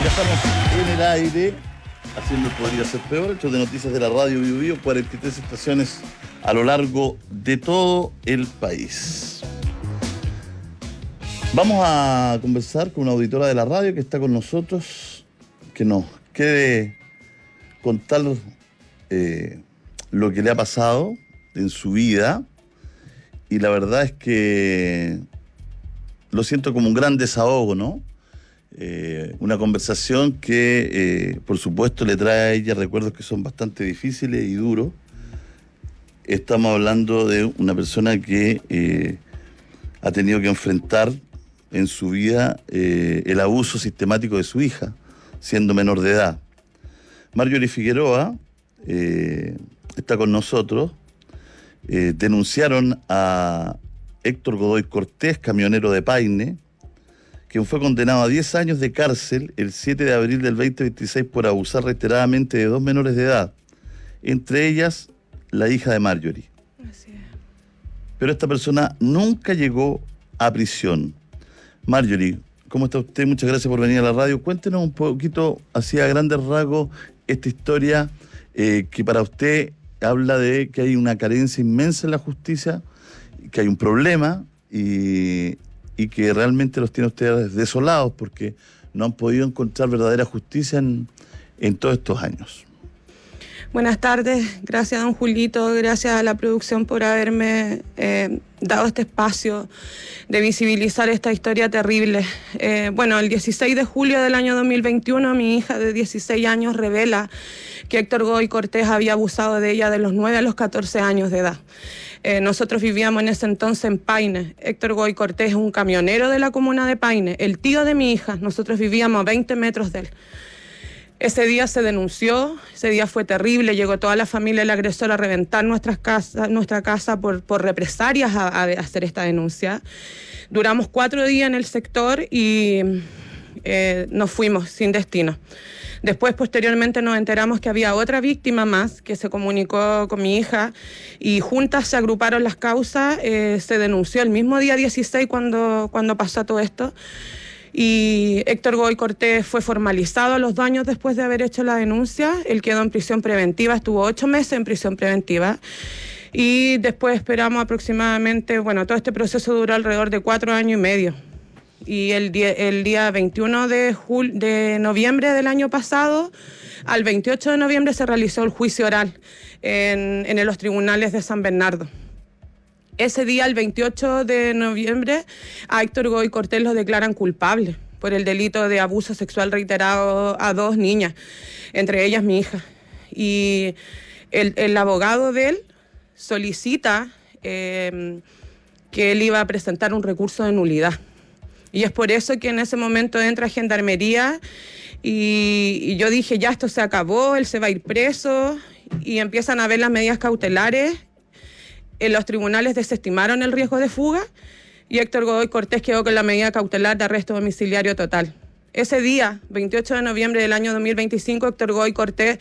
Ya estamos en el aire, haciendo Podría Ser Peor, hecho de noticias de la radio Bio Bio, 43 estaciones a lo largo de todo el país. Vamos a conversar con una auditora de la radio que está con nosotros, que nos quiere contar lo que le ha pasado en su vida, y la verdad es que lo siento como un gran desahogo, ¿no? Una conversación que, por supuesto, le trae a ella recuerdos que son bastante difíciles y duros. Estamos hablando de una persona que ha tenido que enfrentar en su vida el abuso sistemático de su hija, siendo menor de edad. Marjorie Figueroa está con nosotros. Denunciaron a Héctor Godoy Cortés, camionero de Paine, quien fue condenado a 10 años de cárcel el 7 de abril del 2026 por abusar reiteradamente de 2 menores de edad, entre ellas la hija de Marjorie. Así es. Pero esta persona nunca llegó a prisión. Marjorie, ¿cómo está usted? Muchas gracias por venir a la radio. Cuéntenos un poquito, así a grandes rasgos, esta historia que para usted habla de que hay una carencia inmensa en la justicia, que hay un problema y que realmente los tiene ustedes desolados porque no han podido encontrar verdadera justicia en todos estos años. Buenas tardes, gracias don Julito, gracias a la producción por haberme dado este espacio de visibilizar esta historia terrible. El 16 de julio del año 2021 mi hija de 16 años revela que Héctor Godoy Cortés había abusado de ella de los 9 a los 14 años de edad. Nosotros vivíamos en ese entonces en Paine. Héctor Godoy Cortés es un camionero de la comuna de Paine, el tío de mi hija. Nosotros vivíamos a 20 metros de él. Ese día se denunció, ese día fue terrible, llegó toda la familia del agresor a reventar nuestra casa por represalias a hacer esta denuncia. Duramos 4 días en el sector y nos fuimos sin destino. Después, posteriormente, nos enteramos que había otra víctima más que se comunicó con mi hija y juntas se agruparon las causas. Se denunció el mismo día 16 cuando pasó todo esto. Y Héctor Godoy Cortés fue formalizado a los 2 años después de haber hecho la denuncia. Él quedó en prisión preventiva, estuvo 8 meses en prisión preventiva. Y después esperamos aproximadamente, todo este proceso duró alrededor de 4 años y medio. Y el día 21 de noviembre del año pasado, al 28 de noviembre se realizó el juicio oral en los tribunales de San Bernardo. Ese día, el 28 de noviembre, a Héctor Godoy Cortés lo declaran culpable por el delito de abuso sexual reiterado a 2 niñas, entre ellas mi hija. Y el abogado de él solicita que él iba a presentar un recurso de nulidad. Y es por eso que en ese momento entra Gendarmería y yo dije, ya esto se acabó, él se va a ir preso, y empiezan a ver las medidas cautelares. Los tribunales desestimaron el riesgo de fuga y Héctor Godoy Cortés quedó con la medida cautelar de arresto domiciliario total. Ese día, 28 de noviembre del año 2025, Héctor Godoy Cortés,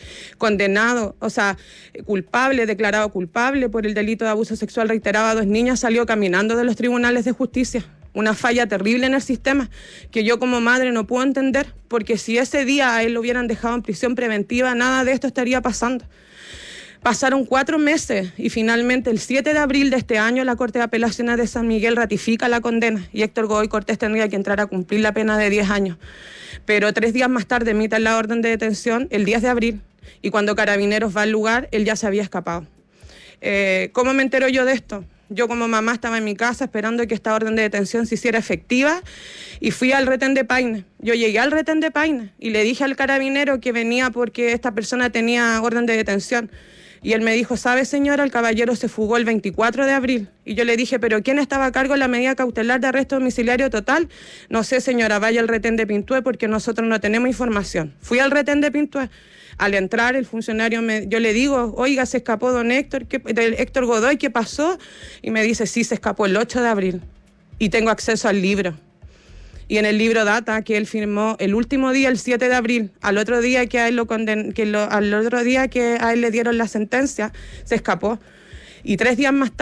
culpable, declarado culpable por el delito de abuso sexual reiterado a 2 niñas, salió caminando de los tribunales de justicia. Una falla terrible en el sistema que yo como madre no puedo entender, porque si ese día a él lo hubieran dejado en prisión preventiva, nada de esto estaría pasando. Pasaron 4 meses y finalmente el 7 de abril de este año la Corte de Apelaciones de San Miguel ratifica la condena y Héctor Godoy Cortés tendría que entrar a cumplir la pena de 10 años. Pero 3 días más tarde emiten la orden de detención, el 10 de abril, y cuando Carabineros va al lugar, él ya se había escapado. ¿Cómo me entero yo de esto? Yo como mamá estaba en mi casa esperando que esta orden de detención se hiciera efectiva y fui al retén de Paine. Yo llegué al retén de Paine y le dije al carabinero que venía porque esta persona tenía orden de detención. Y él me dijo, ¿sabe señora? El caballero se fugó el 24 de abril. Y yo le dije, ¿pero quién estaba a cargo de la medida cautelar de arresto domiciliario total? No sé señora, vaya al retén de Pintué porque nosotros no tenemos información. Fui al retén de Pintué. Al entrar el funcionario, yo le digo, oiga, se escapó don Héctor, Héctor Godoy, ¿qué pasó? Y me dice, sí, se escapó el 8 de abril y tengo acceso al libro. Y en el libro data que él firmó el último día, el 7 de abril, al otro día que a él al otro día que a él le dieron la sentencia, se escapó. Y 3 días más tarde